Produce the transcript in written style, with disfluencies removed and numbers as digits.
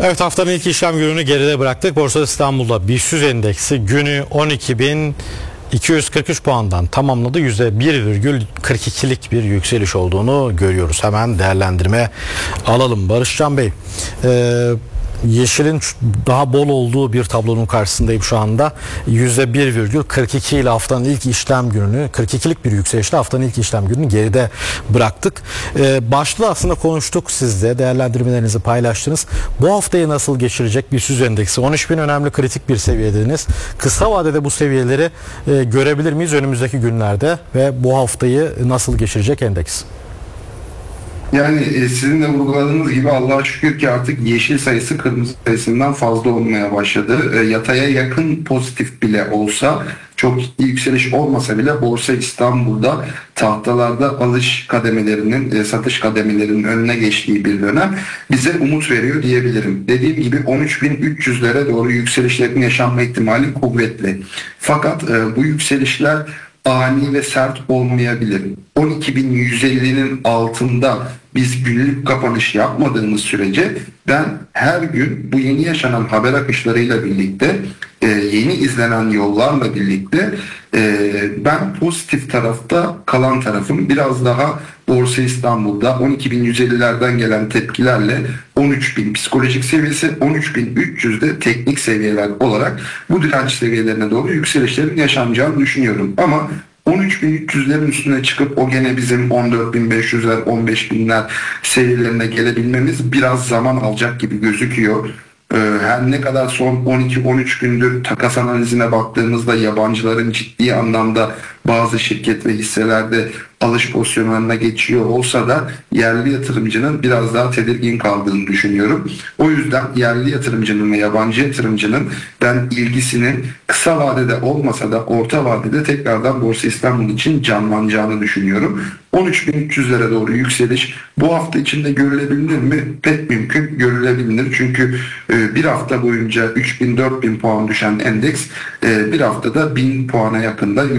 Evet, haftanın ilk işlem gününü geride bıraktık. Borsa İstanbul'da BIST endeksi günü 12.243 puandan tamamladı. %1,42'lik bir yükseliş olduğunu görüyoruz. Hemen değerlendirme alalım. Barışcan Bey, yeşilin daha bol olduğu bir tablonun karşısındayım şu anda. %1,42 ile haftanın ilk işlem gününü, 42'lik bir yükselişle haftanın ilk işlem gününü geride bıraktık. Başta aslında konuştuk, siz de değerlendirmelerinizi paylaştınız. Bu haftayı nasıl geçirecek BIST endeksi? 13.000 önemli, kritik bir seviyediniz. Kısa vadede bu seviyeleri görebilir miyiz önümüzdeki günlerde ve bu haftayı nasıl geçirecek endeks? Yani sizin de vurguladığınız gibi Allah'a şükür ki artık yeşil sayısı kırmızı sayısından fazla olmaya başladı. Yataya yakın pozitif bile olsa, çok ciddi yükseliş olmasa bile Borsa İstanbul'da tahtalarda alış kademelerinin, satış kademelerinin önüne geçtiği bir dönem bize umut veriyor diyebilirim. Dediğim gibi 13.300'lere doğru yükselişlerin yaşanma ihtimali kuvvetli. Fakat bu yükselişler ani ve sert olmayabilir. 12.150'nin altında biz günlük kapanış yapmadığımız sürece ben her gün bu yeni yaşanan haber akışlarıyla birlikte, yeni izlenen yollarla birlikte ben pozitif tarafta kalan tarafım. Biraz daha Borsa İstanbul'da 12.150'lerden gelen tepkilerle 13.000 psikolojik seviyesi, 13.300'de teknik seviyeler olarak bu direnç seviyelerine doğru yükselişlerin yaşanacağını düşünüyorum. Ama 13.300'lerin üstüne çıkıp o gene bizim 14.500'ler, 15.000'ler seviyelerine gelebilmemiz biraz zaman alacak gibi gözüküyor. Her ne kadar son 12-13 gündür takas analizine baktığımızda yabancıların ciddi anlamda bazı şirket ve hisselerde alış pozisyonlarına geçiyor olsa da yerli yatırımcının biraz daha tedirgin kaldığını düşünüyorum. O yüzden yerli yatırımcının ve yabancı yatırımcının ben ilgisinin kısa vadede olmasa da orta vadede tekrardan Borsa İstanbul için canlanacağını düşünüyorum. 13.300'lere doğru yükseliş bu hafta içinde görülebilir mi? Pek mümkün görülebilir. Çünkü bir hafta boyunca 3.000-4.000 puan düşen endeks bir haftada 1.000 puana yakında